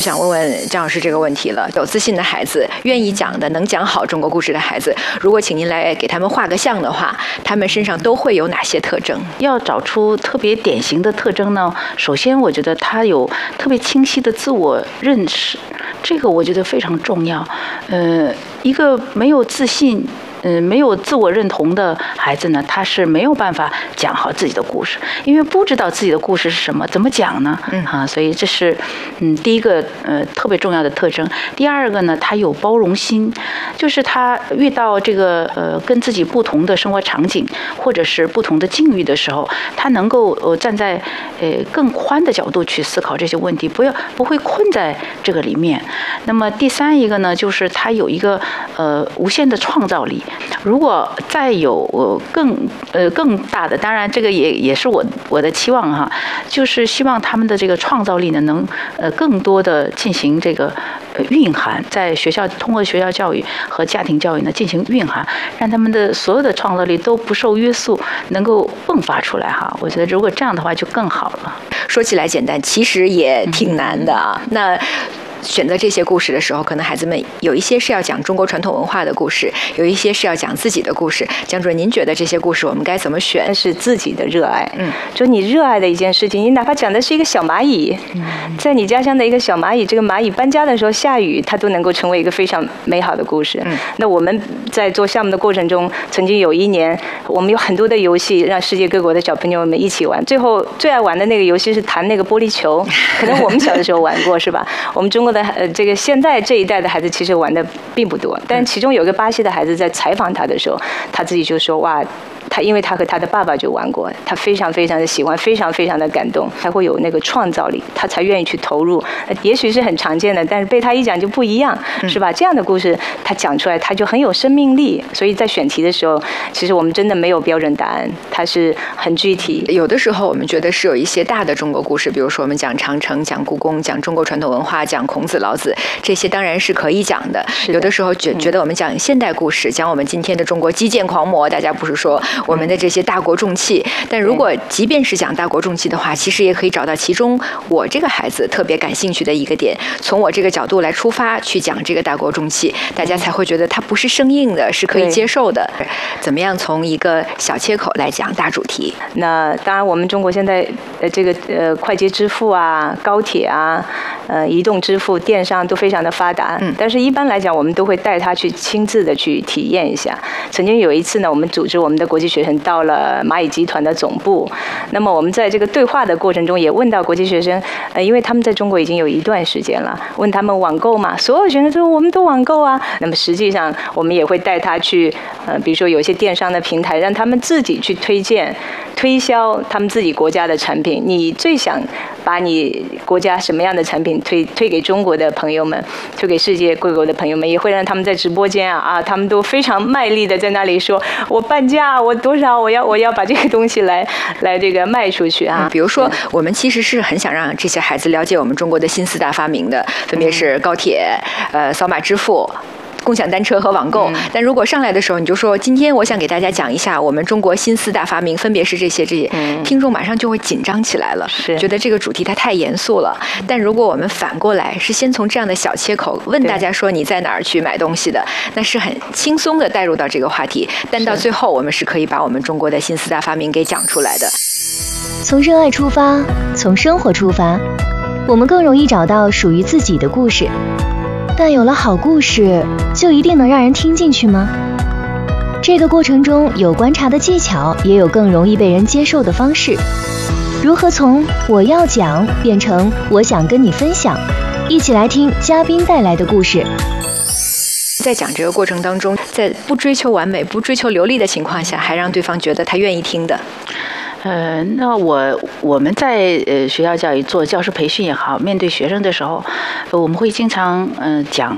想问问张老师这个问题了。有自信的孩子，愿意讲的、能讲好中国故事的孩子，如果请您来给他们画个像的话，他们身上都会有哪些特征？ 要找出特别典型的特征呢，首先我觉得他有特别清晰的自我认识，这个我觉得非常重要。一个没有自信没有自我认同的孩子呢，他是没有办法讲好自己的故事，因为不知道自己的故事是什么，怎么讲呢？所以这是第一个特别重要的特征。第二个呢，他有包容心，就是他遇到这个跟自己不同的生活场景或者是不同的境遇的时候，他能够站在更宽的角度去思考这些问题，不会困在这个里面。那么第三一个呢，就是他有一个无限的创造力。如果再有更大的，当然这个也是我的期望哈，就是希望他们的这个创造力呢，能更多的进行这个蕴含，在学校通过学校教育和家庭教育呢进行蕴含，让他们的所有的创造力都不受约束，能够迸发出来哈。我觉得如果这样的话就更好了。 说起来简单，其实也挺难的啊。那选择这些故事的时候，可能孩子们有一些是要讲中国传统文化的故事，有一些是要讲自己的故事。江主任，您觉得这些故事我们该怎么选？ 那是自己的热爱，就你热爱的一件事情，你哪怕讲的是一个小蚂蚁，在你家乡的一个小蚂蚁，这个蚂蚁搬家的时候下雨，它都能够成为一个非常美好的故事。那我们在做项目的过程中，曾经有一年，我们有很多的游戏让世界各国的小朋友们一起玩，最后最爱玩的那个游戏是弹那个玻璃球，可能我们小的时候玩过是吧？我们中国的这个现在这一代的孩子其实玩的并不多，但其中有个巴西的孩子在采访他的时候，他自己就说哇，因为他和他的爸爸就玩过，他非常非常的喜欢，非常非常的感动，才会有那个创造力，他才愿意去投入。也许是很常见的，但是被他一讲就不一样，是吧？这样的故事他讲出来，他就很有生命力。所以在选题的时候，其实我们真的没有标准答案，它是很具体。 有的时候我们觉得是有一些大的中国故事，比如说我们讲长城、讲故宫、讲中国传统文化、讲孔子、老子，这些当然是可以讲的。有的时候觉得我们讲现代故事，讲我们今天的中国基建狂魔，大家不是说我们的这些大国重器，但如果即便是讲大国重器的话，其实也可以找到其中我这个孩子特别感兴趣的一个点，从我这个角度来出发去讲这个大国重器，大家才会觉得它不是生硬的，是可以接受的。怎么样从一个小切口来讲大主题？ 那当然我们中国现在这个快捷支付啊、高铁啊、移动支付、电商都非常的发达，但是一般来讲我们都会带他去亲自的去体验一下。曾经有一次呢，我们组织我们的国际学生到了蚂蚁集团的总部，那么我们在这个对话的过程中也问到国际学生，因为他们在中国已经有一段时间了，问他们网购嘛，所有学生说我们都网购啊。那么实际上我们也会带他去比如说有一些电商的平台，让他们自己去推销他们自己国家的产品。你最想把你国家什么样的产品推给中国的朋友们，推给世界各国的朋友们，也会让他们在直播间他们都非常卖力的在那里说，我半价，我多少，我要把这个东西来这个卖出去啊。 比如说我们其实是很想让这些孩子了解我们中国的新四大发明的，分别是高铁、扫码支付、共享单车和网购。但如果上来的时候你就说今天我想给大家讲一下我们中国新四大发明分别是这些，听众马上就会紧张起来了，觉得这个主题它太严肃了。但如果我们反过来是先从这样的小切口问大家说你在哪儿去买东西的，那是很轻松的带入到这个话题，但到最后我们是可以把我们中国的新四大发明给讲出来的。 从热爱出发，从生活出发，我们更容易找到属于自己的故事。但有了好故事，就一定能让人听进去吗？这个过程中有观察的技巧，也有更容易被人接受的方式。如何从我要讲变成我想跟你分享？一起来听嘉宾带来的故事。 在讲这个过程当中，在不追求完美、不追求流利的情况下，还让对方觉得他愿意听的。 那我们在学校教育做教师培训也好，面对学生的时候，我们会经常讲，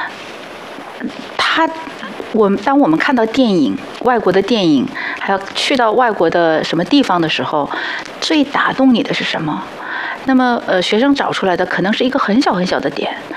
当我们看到电影，外国的电影，还有去到外国的什么地方的时候，最打动你的是什么？那么学生找出来的可能是一个很小很小的点，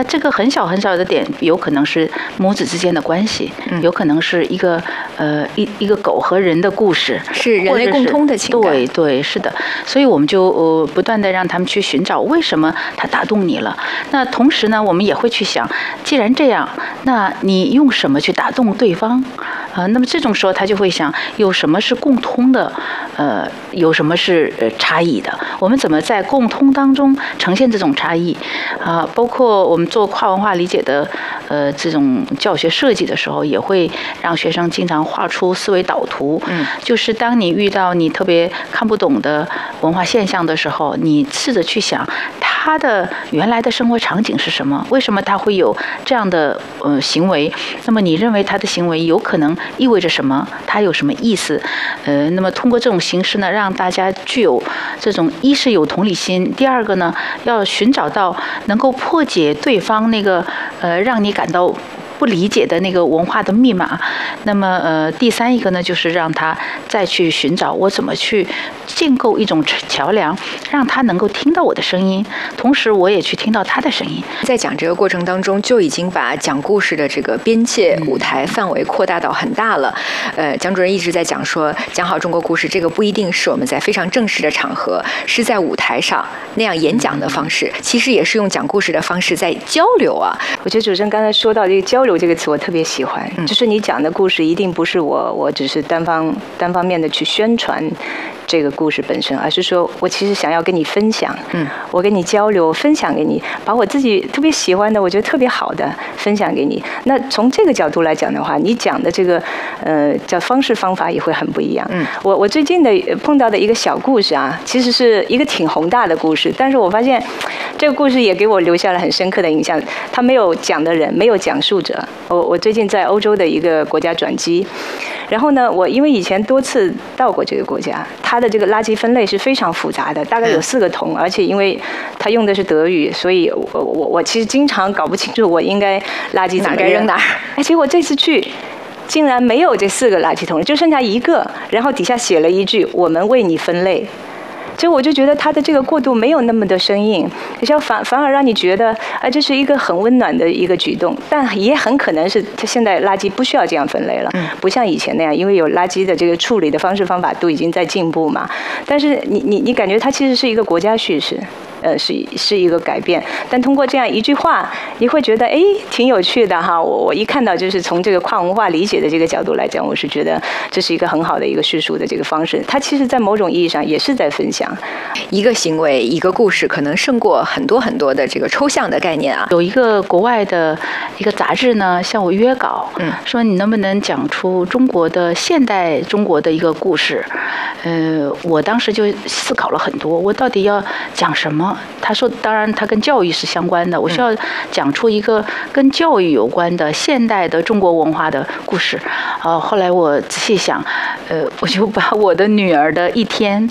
它这个很小很小的点，有可能是母子之间的关系，有可能是一个一个狗和人的故事， 是人类共通的情感。 对对，是的。所以我们就不断的让他们去寻找为什么它打动你了。那同时呢，我们也会去想，既然这样，那你用什么去打动对方？那么这种时候他就会想，有什么是共通的，有什么是差异的？我们怎么在共通当中呈现这种差异？包括我们做跨文化理解的这种教学设计的时候，也会让学生经常画出思维导图。就是当你遇到你特别看不懂的文化现象的时候，你试着去想他的原来的生活场景是什么？为什么他会有这样的行为？那么你认为他的行为有可能意味着什么？他有什么意思？那么通过这种形式呢，让大家具有这种一是有同理心，第二个呢，要寻找到能够破解对方那个让你感到不理解的那个文化的密码。那么第三一个呢，就是让他再去寻找我怎么去建构一种桥梁，让他能够听到我的声音，同时我也去听到他的声音。 在讲这个过程当中，就已经把讲故事的这个边界舞台范围扩大到很大了。蒋主任一直在讲说，讲好中国故事，这个不一定是我们在非常正式的场合，是在舞台上那样演讲的方式，其实也是用讲故事的方式在交流啊。 我觉得主持人刚才说到这个交流这个词，我特别喜欢，就是你讲的故事一定不是我只是单方面的去宣传这个故事本身，而是说我其实想要跟你分享，我跟你交流，分享给你，把我自己特别喜欢的，我觉得特别好的分享给你。那从这个角度来讲的话，你讲的这个叫方式方法也会很不一样。我最近的碰到的一个小故事啊，其实是一个挺宏大的故事，但是我发现这个故事也给我留下了很深刻的印象。他没有讲的人，没有讲述者。我最近在欧洲的一个国家转机，然后呢，我因为以前多次到过这个国家，它的这个垃圾分类是非常复杂的，大概有4个桶，而且因为它用的是德语，所以我其实经常搞不清楚我应该垃圾怎么扔哪儿。 结果这次去竟然没有这4个垃圾桶，就剩下1个，然后底下写了一句“我们为你分类”。所以我就觉得他的这个过渡没有那么的生硬，反而让你觉得这是一个很温暖的一个举动，但也很可能是他现在垃圾不需要这样分类了，不像以前那样，因为有垃圾的这个处理的方式方法都已经在进步嘛。但是你感觉它其实是一个国家叙事。是一个改变，但通过这样一句话，你会觉得挺有趣的哈。我一看到就是从这个跨文化理解的这个角度来讲，我是觉得这是一个很好的一个叙述的这个方式。它其实在某种意义上也是在分享一个行为、一个故事，可能胜过很多很多的这个抽象的概念啊。 有一个国外的一个杂志呢，向我约稿，说你能不能讲出现代中国的一个故事？我当时就思考了很多，我到底要讲什么？他说，当然，它跟教育是相关的。我需要讲出一个跟教育有关的现代的中国文化的故事。后来我仔细想，我就把我的女儿的一天，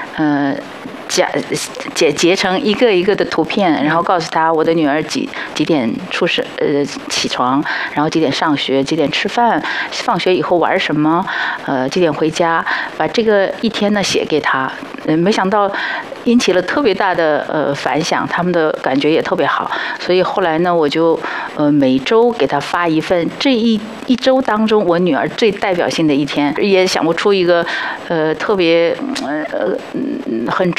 截成一个一个的图片，然后告诉他我的女儿几点起床，然后几点上学，几点吃饭，放学以后玩什么，几点回家，把这个一天呢写给他。没想到引起了特别大的反响，他们的感觉也特别好。所以后来呢，我就每周给他发一份，这一周当中我女儿最代表性的一天，也想不出一个特别很